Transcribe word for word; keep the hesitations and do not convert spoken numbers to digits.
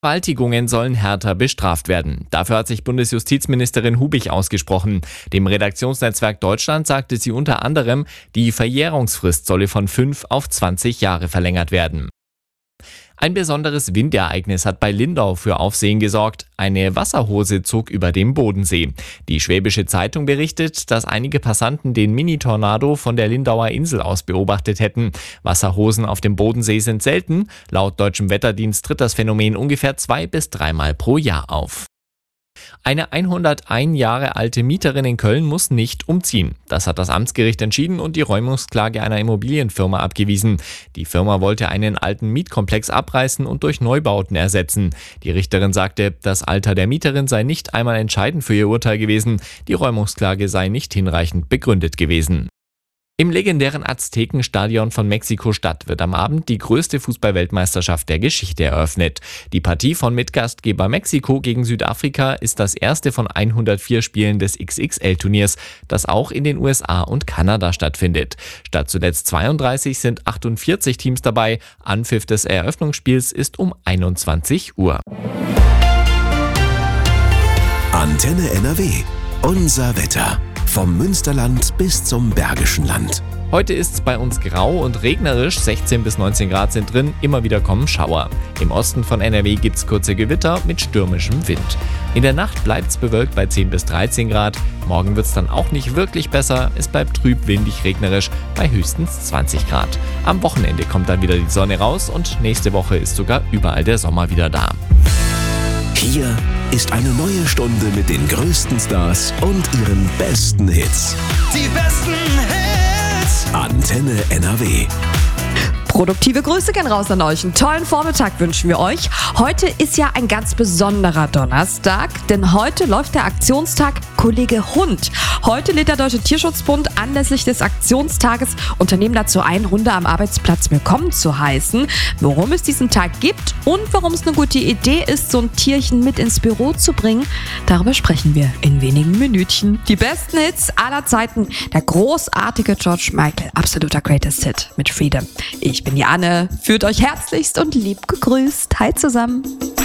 Vergewaltigungen sollen härter bestraft werden. Dafür hat sich Bundesjustizministerin Hubich ausgesprochen. Dem Redaktionsnetzwerk Deutschland sagte sie unter anderem, die Verjährungsfrist solle von fünf auf zwanzig Jahre verlängert werden. Ein besonderes Windereignis hat bei Lindau für Aufsehen gesorgt. Eine Wasserhose zog über dem Bodensee. Die Schwäbische Zeitung berichtet, dass einige Passanten den Mini-Tornado von der Lindauer Insel aus beobachtet hätten. Wasserhosen auf dem Bodensee sind selten. Laut deutschem Wetterdienst tritt das Phänomen ungefähr zwei bis dreimal pro Jahr auf. Eine hundertein Jahre alte Mieterin in Köln muss nicht umziehen. Das hat das Amtsgericht entschieden und die Räumungsklage einer Immobilienfirma abgewiesen. Die Firma wollte einen alten Mietkomplex abreißen und durch Neubauten ersetzen. Die Richterin sagte, das Alter der Mieterin sei nicht einmal entscheidend für ihr Urteil gewesen. Die Räumungsklage sei nicht hinreichend begründet gewesen. Im legendären Aztekenstadion von Mexiko-Stadt wird am Abend die größte Fußball-Weltmeisterschaft der Geschichte eröffnet. Die Partie von Mitgastgeber Mexiko gegen Südafrika ist das erste von hundertvier Spielen des X X L-Turniers, das auch in den U S A und Kanada stattfindet. Statt zuletzt zweiunddreißig sind achtundvierzig Teams dabei. Anpfiff des Eröffnungsspiels ist um einundzwanzig Uhr. Antenne N R W. Unser Wetter. Vom Münsterland bis zum Bergischen Land. Heute ist es bei uns grau und regnerisch, sechzehn bis neunzehn Grad sind drin, immer wieder kommen Schauer. Im Osten von N R W gibt es kurze Gewitter mit stürmischem Wind. In der Nacht bleibt es bewölkt bei zehn bis dreizehn Grad. Morgen wird es dann auch nicht wirklich besser, es bleibt trüb, windig, regnerisch bei höchstens zwanzig Grad. Am Wochenende kommt dann wieder die Sonne raus und nächste Woche ist sogar überall der Sommer wieder da. Hier ist eine neue Stunde mit den größten Stars und ihren besten Hits. Die besten Hits. Antenne N R W. Produktive Grüße gehen raus an euch. Einen tollen Vormittag wünschen wir euch. Heute ist ja ein ganz besonderer Donnerstag, denn heute läuft der Aktionstag Kollege Hund. Heute lädt der Deutsche Tierschutzbund anlässlich des Aktionstages Unternehmen dazu ein, Hunde am Arbeitsplatz willkommen zu heißen. Worum es diesen Tag gibt und warum es eine gute Idee ist, so ein Tierchen mit ins Büro zu bringen, darüber sprechen wir in wenigen Minütchen. Die besten Hits aller Zeiten, der großartige George Michael, absoluter Greatest Hit mit Freedom. Ich bin die Anne, führt euch herzlichst und lieb gegrüßt. Hi zusammen.